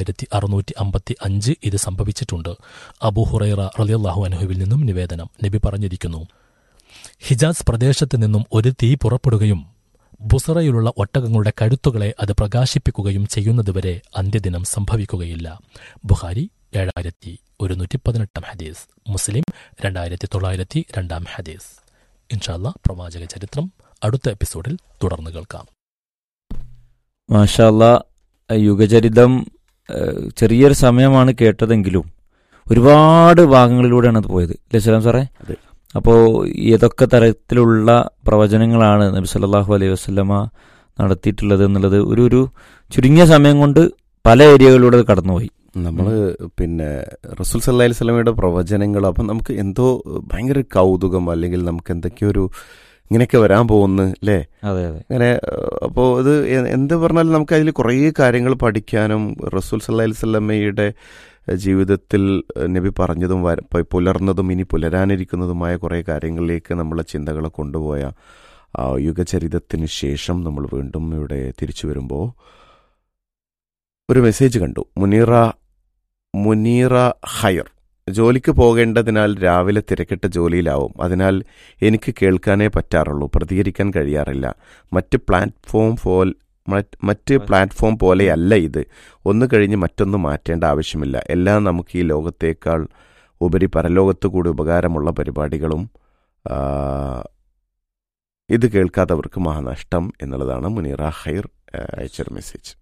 6655 ഇത് സംഭവിച്ചിട്ടുണ്ട്. അബൂ ഹുറൈറ റളിയല്ലാഹു അൻഹുവിൽ നിന്നും നിവേദനം, നബി പറഞ്ഞിരിക്കുന്നു, ഹിജാസ് പ്രദേശത്ത് നിന്നും ഒരു തീ പുറപ്പെടുകയും ബുസറയിലുള്ള ഒട്ടകങ്ങളുടെ കഴുത്തുകളെ അത് പ്രകാശിപ്പിക്കുകയും ചെയ്യുന്നതുവരെ അന്ത്യദിനം സംഭവിക്കുകയില്ല. ബുഖാരി 7118 ഹദീസ്, മുസ്ലിം 2902 ഹദീസ്. ഇൻഷാ അല്ലാഹ് പ്രവാചക ചരിത്രം അടുത്ത എപ്പിസോഡിൽ തുടർന്ന് കേൾക്കാം. മാഷാ അല്ലാ, യുഗചരിതം ചെറിയൊരു സമയമാണ് കേട്ടതെങ്കിലും ഒരുപാട് ഭാഗങ്ങളിലൂടെയാണ് അത് പോയത്, അല്ലേ സലാം സാറേ? അതെ. അപ്പോൾ ഏതൊക്കെ തരത്തിലുള്ള പ്രവചനങ്ങളാണ് നബി സല്ലല്ലാഹു അലൈഹി വസല്ലമ നടത്തിയിട്ടുള്ളത് എന്നുള്ളത് ഒരു ചുരുങ്ങിയ സമയം കൊണ്ട് പല ഏരിയകളിലൂടെ കടന്നുപോയി. നമ്മൾ പിന്നെ റസൂൽ സല്ലല്ലാഹു അലൈഹി വസല്ലമയുടെ പ്രവചനങ്ങൾ അപ്പം നമുക്ക് എന്തോ ഭയങ്കര കൗതുകം, അല്ലെങ്കിൽ നമുക്ക് എന്തൊക്കെയൊരു ഇങ്ങനെയൊക്കെ വരാൻ പോകുന്നു അല്ലേ? അതെ അതെ. അങ്ങനെ അപ്പോൾ ഇത് എന്ത് പറഞ്ഞാലും നമുക്ക് അതിൽ കുറേ കാര്യങ്ങൾ പഠിക്കാനും റസൂൽ സല്ലല്ലാഹു അലൈഹി വസല്ലമയുടെ ജീവിതത്തിൽ നബി പറഞ്ഞതും പുലർന്നതും ഇനി പുലരാനിരിക്കുന്നതുമായ കുറേ കാര്യങ്ങളിലേക്ക് നമ്മളെ ചിന്തകളെ കൊണ്ടുപോയ യുഗചരിതത്തിന് ശേഷം നമ്മൾ വീണ്ടും ഇവിടെ തിരിച്ചു വരുമ്പോൾ ഒരു മെസ്സേജ് കണ്ടു. മുനീറ ഹയർ, ജോലിക്ക് പോകേണ്ടതിനാൽ രാവിലെ തിരക്കിട്ട ജോലിയിലാവും. അതിനാൽ എനിക്ക് കേൾക്കാനേ പറ്റാറുള്ളൂ, പ്രതികരിക്കാൻ കഴിയാറില്ല. മറ്റ് പ്ലാറ്റ്ഫോം പോലെയല്ല ഇത്. ഒന്ന് കഴിഞ്ഞ് മറ്റൊന്ന് മാറ്റേണ്ട ആവശ്യമില്ല. എല്ലാം നമുക്ക് ഈ ലോകത്തേക്കാൾ ഉപരി പരലോകത്ത് കൂടി ഉപകാരമുള്ള പരിപാടികളും ഇത് കേൾക്കാത്തവർക്ക് മഹാനഷ്ടം എന്നുള്ളതാണ് മുനീറ ഹൈർ അയച്ചൊരു മെസ്സേജ്.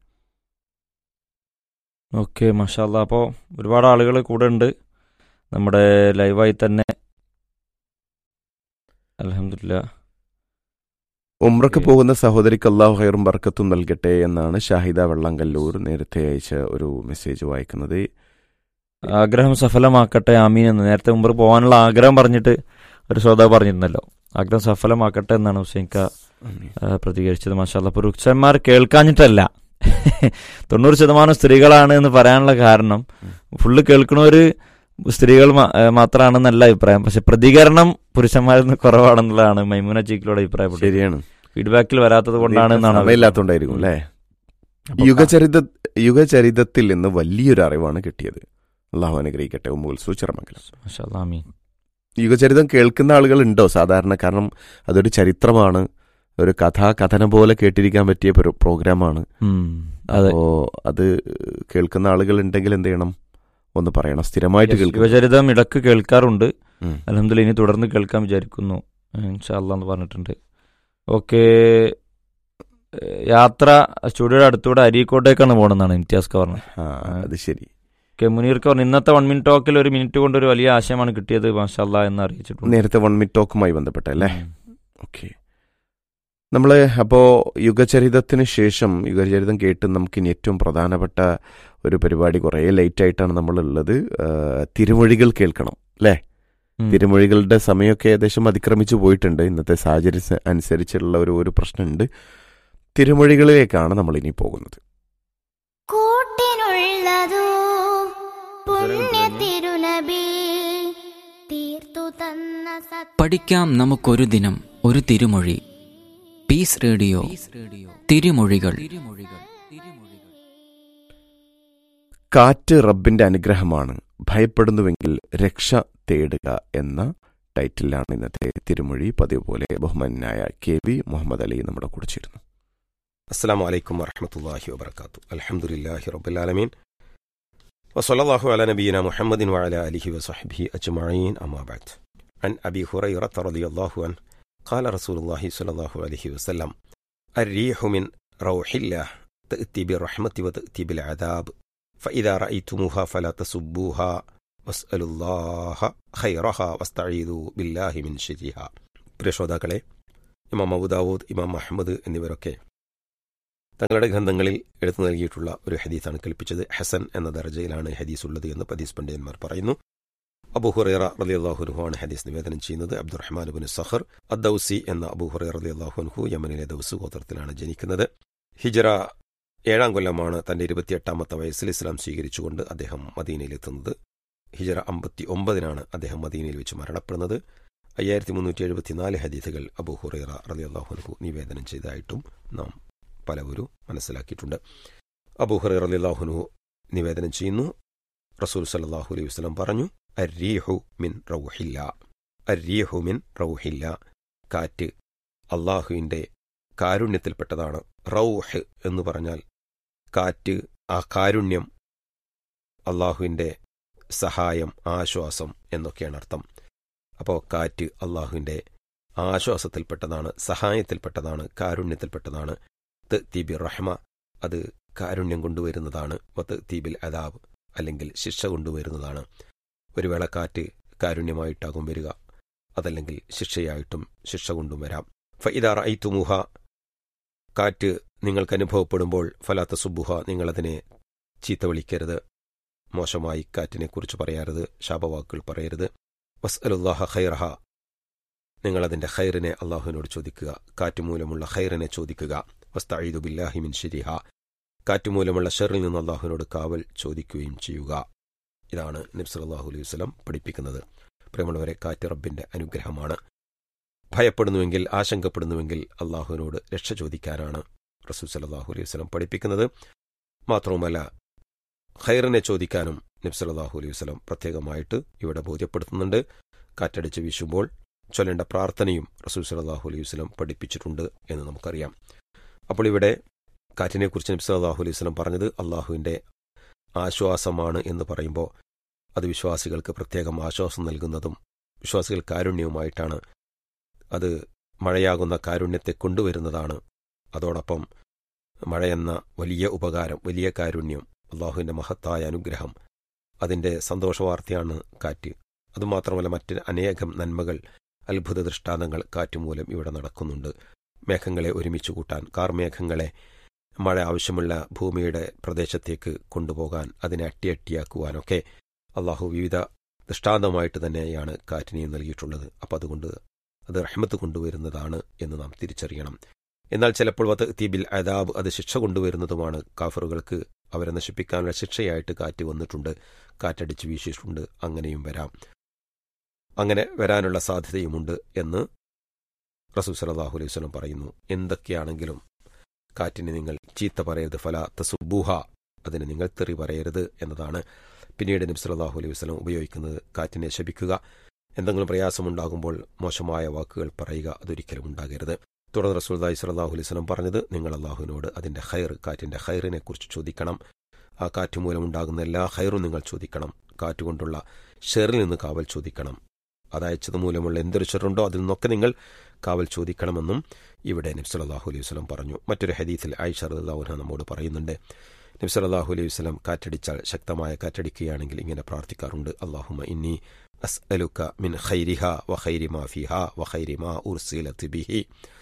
ഓക്കെ, മാഷാ അല്ലാ. അപ്പോൾ ഒരുപാട് ആളുകൾ കൂടെ ഉണ്ട് നമ്മുടെ ലൈവായി തന്നെ. അൽഹംദുലില്ലാ. ഉംറക്ക് പോകുന്ന സഹോദരിക്ക് അല്ലാഹു ഹൈറും ബർക്കത്തും നൽകട്ടെ എന്നാണ് ഷാഹിദ വെള്ളങ്കല്ലൂർ നേരത്തെ അയച്ച ഒരു മെസ്സേജ് വായിക്കുന്നത്. ആഗ്രഹം സഫലമാക്കട്ടെ, ആമീൻ എന്ന്. നേരത്തെ ഉംറ പോകാനുള്ള ആഗ്രഹം പറഞ്ഞിട്ട് ഒരു ശ്രോതാവ് പറഞ്ഞിരുന്നല്ലോ, ആഗ്രഹം സഫലമാക്കട്ടെ എന്നാണ് ഹുസൈൻക പ്രതികരിച്ചത്. മാഷാ അല്ലാ. പുരുഷന്മാർ കേൾക്കാഞ്ഞിട്ടല്ല, 90% സ്ത്രീകളാണ് എന്ന് പറയാനുള്ള കാരണം ഫുള്ള് കേൾക്കണവര് സ്ത്രീകൾ മാത്രമാണെന്നല്ല അഭിപ്രായം, പക്ഷെ പ്രതികരണം പുരുഷന്മാരിൽ നിന്ന് കുറവാണെന്നുള്ളതാണ് മൈമൂന ചീക്കിലോട് അഭിപ്രായപ്പെട്ടത്. ശരിയാണ്, ഫീഡ്ബാക്കിൽ വരാത്തത് കൊണ്ടാണ് എന്നാണ്. സമയമില്ലാത്തതുകൊണ്ടായിരിക്കും അല്ലേ? യുഗചരിതത്തിൽ നിന്ന് വലിയൊരു അറിവാണ് കിട്ടിയത്. അള്ളാഹു അനുഗ്രഹിക്കട്ടെ. ഉമ്മുൽസൂച്ചറമംഗലം. മാഷാ അല്ലാ, ആമീൻ. യുഗചരിതം കേൾക്കുന്ന ആളുകളുണ്ടോ സാധാരണ? കാരണം അതൊരു ചരിത്രമാണ്, ഒരു കഥനം പോലെ കേട്ടിരിക്കാൻ പറ്റിയ പ്രോഗ്രാമാണ്. അപ്പോ അത് കേൾക്കുന്ന ആളുകൾ ഉണ്ടെങ്കിൽ എന്ത് ചെയ്യണം, ഒന്ന് പറയണം. സ്ഥിരമായിട്ട് കേൾക്കും. യുവചരിതം ഇടക്ക് കേൾക്കാറുണ്ട്. അൽഹംദുലില്ലാ, ഇനി തുടർന്ന് കേൾക്കാൻ വിചാരിക്കുന്നു ഇൻഷാ അല്ലാ എന്ന് പറഞ്ഞിട്ടുണ്ട്. ഓക്കെ, യാത്ര സ്റ്റുഡിയോയുടെ അടുത്തൂടെ അരീക്കോട്ടേക്കാണ് പോകണമെന്നാണ് ഇംതിയാസ് പറഞ്ഞത്. അത് ശരി. മുനീർക്ക് പറഞ്ഞു ഇന്നത്തെ 1 മിനിറ്റ് ടോക്കിൽ 1 മിനിറ്റ് കൊണ്ട് ഒരു വലിയ ആശയമാണ് കിട്ടിയത്, മാഷാ അല്ലാ എന്ന് അറിയിച്ചിട്ടുണ്ട്. നേരത്തെ 1 മിനിറ്റ് ടോക്കുമായി ബന്ധപ്പെട്ടല്ലേ? ഓക്കെ. നമ്മൾ അപ്പോൾ യുഗചരിതത്തിന് ശേഷം യുഗചരിതം കേട്ട് നമുക്കിനി ഏറ്റവും പ്രധാനപ്പെട്ട ഒരു പരിപാടി, കുറേ ലേറ്റായിട്ടാണ് നമ്മളുള്ളത്, തിരുമൊഴികൾ കേൾക്കണം അല്ലേ? തിരുമൊഴികളുടെ സമയമൊക്കെ ഏകദേശം അതിക്രമിച്ചു പോയിട്ടുണ്ട്. ഇന്നത്തെ സാഹചര്യം അനുസരിച്ചുള്ള ഒരു പ്രശ്നമുണ്ട്. തിരുമൊഴികളിലേക്കാണ് നമ്മൾ ഇനി പോകുന്നത്. പഠിക്കാം നമുക്കൊരു ദിനം ഒരു തിരുമൊഴി. പീസ് റേഡിയോ തിരുമൊഴികൾ. കാറ്റ് റബ്ബിന്റെ അനുഗ്രഹമാണ്, ഭയപ്പെടുന്നുവെങ്കിൽ രക്ഷ തേടുക എന്ന ടൈറ്റിലാണ് ഇന്നത്തെ തിരുമൊഴി. പതിവ് പോലെ ബഹുമാനായ KV മുഹമ്മദ് അലി നമ്മുടെ കൂടെ ചേരുന്നു. അസ്സലാമു അലൈക്കും വറഹ്മത്തുള്ളാഹി വബറകാതുഹു. അൽഹംദുലില്ലാഹി റബ്ബിൽ ആലമീൻ വസല്ലല്ലാഹു അലാ നബിയിനാ മുഹമ്മദിൻ വഅലാ ആലിഹി വസഹ്ബിഹി അജ്മഈൻ. അമ്മാ ബഅദ്. അൻ അബീ ഹുറൈറ റളിയല്ലാഹു അൻഹു ഖാല റസൂലുള്ളാഹി സ്വല്ലല്ലാഹു അലൈഹി വസല്ലം الريح من روح الله تأتي بالرحمة وتأتي بالعذاب فإذا رأيتموها فلا تسبوها واسألوا الله خيرها واستعيذوا بالله من شرها. പ്രിയ ശ്രോതാക്കളെ, ഇമാം അബൂ ദാവൂദ്, ഇമാം അഹ്മദ് എന്നിവരൊക്കെ തങ്ങളുടെ ഗ്രന്ഥങ്ങളിൽ എടുത്തു നൽകിയിട്ടുള്ള ഒരു ഹദീസാണ് കേൾപ്പിച്ചത്. ഹസൻ എന്ന ദർജയിലാണ് ഹദീസ് ഉള്ളത് എന്ന് ഹദീസ് പണ്ഡിതന്മാർ പറയുന്നു. അബൂ ഹുറൈറ റളിയല്ലാഹു അൻഹു ആണ് ഹദീസ് നിവേദനം ചെയ്യുന്നത്. അബ്ദുറഹ്മാൻ ഇബ്നു സഖർ അദ്ദൗസി എന്ന അബൂ ഹുറൈറ റളിയല്ലാഹു അൻഹു യമനിലെ ദൗസ് ഗോത്രത്തിലാണ് ജനിക്കുന്നത്. ഹിജ്റ 7-ാം കൊല്ലമാണ് തന്റെ 28-ാമത്തെ വയസ്സിൽ ഇസ്ലാം സ്വീകരിച്ചുകൊണ്ട് അദ്ദേഹം മദീനയിലെത്തുന്നത്. ഹിജ്റ 59-നാണ് അദ്ദേഹം മദീനയിൽ വെച്ച് മരണപ്പെടുന്നത്. 5374 ഹദീസുകൾ അബൂ ഹുറൈറ റളിയല്ലാഹു അൻഹു നിവേദനം ചെയ്തതായിട്ടും നാം പലവരും മനസ്സിലാക്കിയിട്ടുണ്ട്. അബൂ ഹുറൈറ റളിയല്ലാഹു അൻഹു നിവേദനം ചെയ്യുന്നു, റസൂൽ സല്ലല്ലാഹു അലൈഹി വസല്ലം പറഞ്ഞു, അർരീഹു മിൻ റൗഹില്ല. അർരീഹു മിൻ റൗഹില്ല, കാറ്റ് അള്ളാഹുവിൻ്റെ കാരുണ്യത്തിൽപ്പെട്ടതാണ്. റൗഹ് എന്ന് പറഞ്ഞാൽ കാറ്റ്, ആ കാരുണ്യം അള്ളാഹുവിൻ്റെ സഹായം, ആശ്വാസം എന്നൊക്കെയാണ് അർത്ഥം. അപ്പോൾ കാറ്റ് അള്ളാഹുവിൻ്റെ ആശ്വാസത്തിൽപ്പെട്ടതാണ്, സഹായത്തിൽപ്പെട്ടതാണ്, കാരുണ്യത്തിൽപ്പെട്ടതാണ്. തീബിർ റഹ്മ, അത് കാരുണ്യം കൊണ്ടുവരുന്നതാണ്. തീബിൽ അദാബ്, അല്ലെങ്കിൽ ശിക്ഷ കൊണ്ടുവരുന്നതാണ്. ഒരു വേള കാറ്റ് കാരുണ്യമായിട്ടാകും വരിക, അതല്ലെങ്കിൽ ശിക്ഷയായിട്ടും ശിക്ഷ കൊണ്ടും വരാം. ഫഇദാ റഅയ്തുമുഹ, കാറ്റ് നിങ്ങൾക്ക് അനുഭവപ്പെടുമ്പോൾ ഫലാ തസുബ്ബുഹ, നിങ്ങളതിനെ ചീത്ത വിളിക്കരുത്, മോശമായി കാറ്റിനെക്കുറിച്ച് പറയരുത്, ശാപവാക്കുകൾ പറയരുത്. വസ്അലുല്ലാഹ ഖൈറഹ, നിങ്ങളതിൻ്റെ ഖൈറിനെ അള്ളാഹുവിനോട് ചോദിക്കുക, കാറ്റ് മൂലമുള്ള ഖൈറിനെ ചോദിക്കുക. വസ്തഈദു ബില്ലാഹി മിൻ ശർരിഹ, കാറ്റ് മൂലമുള്ള ഷെറിൽ നിന്ന് അള്ളാഹുവിനോട് കാവൽ ചോദിക്കുകയും ചെയ്യുക. ഇതാണ് നബി സല്ലല്ലാഹു അലൈഹി വസല്ലം പഠിപ്പിക്കുന്നത്. പ്രിയമുള്ളവരെ, കാറ്റ് റബ്ബിന്റെ അനുഗ്രഹമാണ്. ഭയപ്പെടുന്നുവെങ്കിൽ, ആശങ്കപ്പെടുന്നുവെങ്കിൽ അള്ളാഹുവിനോട് രക്ഷ ചോദിക്കാനാണ് റസൂൽ സല്ലല്ലാഹു അലൈഹി വസല്ലം പഠിപ്പിക്കുന്നത്. മാത്രവുമല്ല, ഖൈറിനെ ചോദിക്കാനും നബി സല്ലല്ലാഹു അലൈഹി വസല്ലം പ്രത്യേകമായിട്ട് ഇവിടെ ബോധ്യപ്പെടുത്തുന്നുണ്ട്. കാറ്റടിച്ച് വീശുമ്പോൾ ചൊല്ലേണ്ട പ്രാർത്ഥനയും റസൂൽ സല്ലല്ലാഹു അലൈഹി വസല്ലം പഠിപ്പിച്ചിട്ടുണ്ട് എന്ന് നമുക്കറിയാം. അപ്പോൾ ഇവിടെ കാറ്റിനെക്കുറിച്ച് നബി സല്ലല്ലാഹു അലൈഹി വസല്ലം പറഞ്ഞത് അള്ളാഹുവിൻ്റെ ആശ്വാസമാണ് എന്ന് പറയുമ്പോൾ അത് വിശ്വാസികൾക്ക് പ്രത്യേകം ആശ്വാസം നൽകുന്നതും വിശ്വാസികൾ കാരുണ്യവുമായിട്ടാണ്. അത് മഴയാകുന്ന കാരുണ്യത്തെ കൊണ്ടുവരുന്നതാണ്. അതോടൊപ്പം മഴയെന്ന വലിയ ഉപകാരം, വലിയ കാരുണ്യം, അള്ളാഹുവിൻ്റെ മഹത്തായ അനുഗ്രഹം, അതിൻ്റെ സന്തോഷവാർത്തയാണ് കാറ്റ്. അതുമാത്രമല്ല, മറ്റ് അനേകം നന്മകൾ, അത്ഭുത ദൃഷ്ടാന്തങ്ങൾ കാറ്റ് മൂലം ഇവിടെ നടക്കുന്നുണ്ട്. മേഘങ്ങളെ ഒരുമിച്ച് കൂട്ടാൻ, കാർമേഘങ്ങളെ മഴ ആവശ്യമുള്ള ഭൂമിയുടെ പ്രദേശത്തേക്ക് കൊണ്ടുപോകാൻ, അതിനെ അട്ടിയട്ടിയാക്കുവാനൊക്കെ അള്ളാഹു വിവിധ ദൃഷ്ടാന്തമായിട്ട് തന്നെയാണ് കാറ്റിനെയും നൽകിയിട്ടുള്ളത്. അപ്പം അതുകൊണ്ട് അത് റഹ്മത്ത് കൊണ്ടുവരുന്നതാണ് എന്ന് നാം തിരിച്ചറിയണം. എന്നാൽ ചിലപ്പോൾ തീബിൽ അദാബ്, അത് ശിക്ഷ കൊണ്ടുവരുന്നതുമാണ്. കാഫറുകൾക്ക് അവരെ നശിപ്പിക്കാനുള്ള ശിക്ഷയായിട്ട് കാറ്റ് വന്നിട്ടുണ്ട്, കാറ്റടിച്ച് വീശിയിട്ടുണ്ട്. അങ്ങനെയും വരാം, അങ്ങനെ വരാനുള്ള സാധ്യതയുമുണ്ട് എന്ന് റസൂൽ സല്ലല്ലാഹു അലൈഹി വസല്ലം പറയുന്നു. എന്തൊക്കെയാണെങ്കിലും കാറ്റിനെ നിങ്ങൾ ചീത്ത പറയരുത്, ഫലാ തസുബ്ബുഹ, അതിന് നിങ്ങൾ തെറി പറയരുത് എന്നതാണ്. പിന്നീട് നബി സല്ലല്ലാഹു അലൈഹി വസല്ലം ഉപയോഗിക്കുന്നത് കാറ്റിനെ ശപിക്കുക, എന്തെങ്കിലും പ്രയാസമുണ്ടാകുമ്പോൾ മോശമായ വാക്കുകൾ പറയുക, അതൊരിക്കലും ഉണ്ടാകരുത്. തുടർന്ന് റസൂലുള്ളാഹി സ്വല്ലല്ലാഹു അലൈഹി വസല്ലം പറഞ്ഞത്, നിങ്ങൾ അള്ളാഹുവിനോട് അതിൻ്റെ ഖൈർ, കാറ്റിൻ്റെ ഖൈറിനെ കുറിച്ച് ചോദിക്കണം. ആ കാറ്റ് മൂലമുണ്ടാകുന്ന എല്ലാ ഖൈറും നിങ്ങൾ ചോദിക്കണം. കാറ്റുകൊണ്ടുള്ള ഷെറിൽ നിന്ന് കാവൽ ചോദിക്കണം. അതയച്ചത് മൂലമുള്ള എന്തൊരു ഷെറുണ്ടോ അതിൽ നിന്നൊക്കെ നിങ്ങൾ കാവൽ ചോദിക്കണമെന്നും ഇവിടെ നബി സല്ലല്ലാഹു അലൈഹി വസല്ലം പറഞ്ഞു. മറ്റൊരു ഹദീസിൽ ആയിഷ റളിയല്ലാഹു അൻഹ നമ്മോട് പറയുന്നുണ്ട്, നബി സല്ലല്ലാഹു അലൈഹി വസല്ലം കാറ്റടിച്ചാൽ, ശക്തമായ കാറ്റടിക്കുകയാണെങ്കിൽ ഇങ്ങനെ പ്രാർത്ഥിക്കാറുണ്ട്, അല്ലാഹുമ്മ ഇന്നി അസ്അലുക മിൻ ഖൈരിഹ വ ഖൈരി മാ ഫിഹാ വ ഖൈരി മാ ഉർസിലത് ബിഹി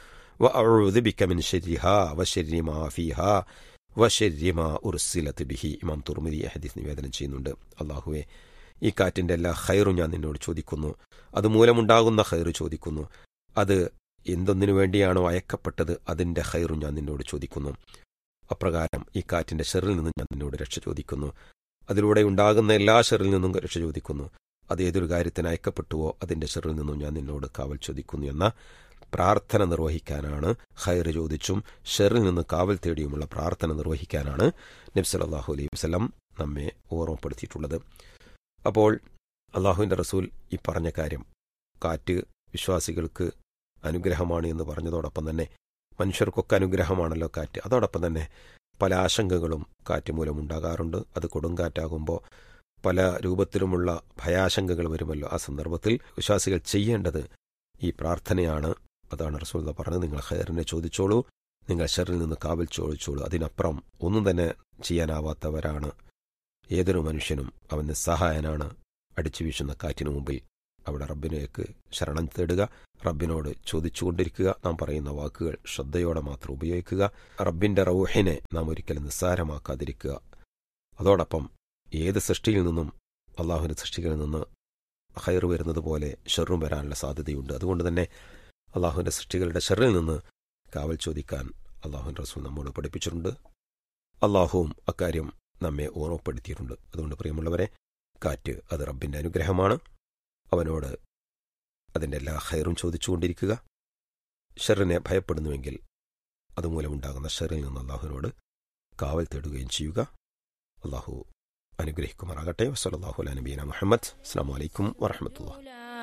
വ അഊദു ബിക മിൻ ശർരിഹാ വ ശർരി മാ ഫിഹാ വ ശർരി മാ ഉർസിലത് ബിഹി. ഇമാം തുർമിദി ഹദീസ് നിവേദനം ചെയ്യുന്നുണ്ട്. അല്ലാഹുവേ, ഈ കാറ്റിൻ്റെ എല്ലാ ഖൈറും ഞാൻ നിന്നോട് ചോദിക്കുന്നു, അതുമൂലമുണ്ടാകുന്ന ഖൈർ ചോദിക്കുന്നു, അത് എന്തൊന്നിനു വേണ്ടിയാണോ അയക്കപ്പെട്ടത് അതിൻ്റെ ഖൈറും ഞാൻ നിന്നോട് ചോദിക്കുന്നു. അപ്രകാരം ഈ കാറ്റിൻ്റെ ഷെറിൽ നിന്നും ഞാൻ നിന്നോട് രക്ഷ ചോദിക്കുന്നു. അതിലൂടെ ഉണ്ടാകുന്ന എല്ലാ ഷെറിൽ നിന്നും രക്ഷ ചോദിക്കുന്നു. അത് ഏതൊരു കാര്യത്തിന് അയക്കപ്പെട്ടുവോ അതിൻ്റെ ഷെറിൽ നിന്നും ഞാൻ നിന്നോട് കാവൽ ചോദിക്കുന്നു എന്ന പ്രാർത്ഥന നിർവഹിക്കാനാണ്, ഖൈർ ചോദിച്ചും ഷെറിൽ നിന്ന് കാവൽ തേടിയുമുള്ള പ്രാർത്ഥന നിർവഹിക്കാനാണ് നബി സല്ലല്ലാഹു അലൈഹി വസല്ലം നമ്മെ ഓർമ്മപ്പെടുത്തിയിട്ടുള്ളത്. അപ്പോൾ അള്ളാഹുവിൻ്റെ റസൂൽ ഈ പറഞ്ഞ കാര്യം, കാറ്റ് വിശ്വാസികൾക്ക് അനുഗ്രഹമാണ് എന്ന് പറഞ്ഞതോടൊപ്പം തന്നെ മനുഷ്യർക്കൊക്കെ അനുഗ്രഹമാണല്ലോ കാറ്റ്. അതോടൊപ്പം തന്നെ പല ആശങ്കകളും കാറ്റ് മൂലം ഉണ്ടാകാറുണ്ട്. അത് കൊടുങ്കാറ്റാകുമ്പോൾ പല രൂപത്തിലുമുള്ള ഭയാശങ്കകൾ വരുമല്ലോ. ആ സന്ദർഭത്തിൽ വിശ്വാസികൾ ചെയ്യേണ്ടത് ഈ പ്രാർത്ഥനയാണ്. അതാണ് റസൂൽ പറഞ്ഞത്, നിങ്ങൾ ഖൈറിനെ ചോദിച്ചോളൂ, നിങ്ങൾ ഷെറിൽ നിന്ന് കാവൽ ചോദിച്ചോളൂ. അതിനപ്പുറം ഒന്നും തന്നെ ചെയ്യാനാവാത്തവരാണ് ഏതൊരു മനുഷ്യനും. അവൻ നിസ്സഹായനാണ്. അടിച്ചു വീശുന്ന കാറ്റിനു മുമ്പിൽ അവിടെ റബ്ബിനേക്ക് ശരണം തേടുക, റബ്ബിനോട് ചോദിച്ചുകൊണ്ടിരിക്കുക. നാം പറയുന്ന വാക്കുകൾ ശ്രദ്ധയോടെ മാത്രം ഉപയോഗിക്കുക. റബ്ബിന്റെ റൗഹിനെ നാം ഒരിക്കലും നിസ്സാരമാക്കാതിരിക്കുക. അതോടൊപ്പം ഏത് സൃഷ്ടിയിൽ നിന്നും, അള്ളാഹുവിൻ്റെ സൃഷ്ടികളിൽ നിന്ന് ഖൈർ വരുന്നത് പോലെ ഷെറും വരാനുള്ള സാധ്യതയുണ്ട്. അതുകൊണ്ട് തന്നെ അള്ളാഹുവിൻ്റെ സൃഷ്ടികളുടെ ഷെറിൽ നിന്ന് കാവൽ ചോദിക്കാൻ അള്ളാഹുവിൻ്റെ റസൂൽ നമ്മോട് പഠിപ്പിച്ചിട്ടുണ്ട്. അള്ളാഹുവും അക്കാര്യം നമ്മെ ഓർമ്മപ്പെടുത്തിയിട്ടുണ്ട്. അതുകൊണ്ട് പ്രിയമുള്ളവരെ, കാറ്റ് അത് റബ്ബിന്റെ അനുഗ്രഹമാണ്. അവനോട് അതിൻ്റെ എല്ലാ ഖൈറും ചോദിച്ചുകൊണ്ടിരിക്കുക. ഷെറിനെ ഭയപ്പെടുന്നുവെങ്കിൽ അതുമൂലമുണ്ടാകുന്ന ഷെറിൽ നിന്ന് അള്ളാഹുവിനോട് കാവൽ തേടുകയും ചെയ്യുക. അള്ളാഹു അനുഗ്രഹിക്കുമാറാകട്ടെ. വസ്സലല്ലാഹു അലാ നബിയിനാ മുഹമ്മദ്. അസ്സലാമു അലൈക്കും വറഹ്മത്തുള്ളാഹി.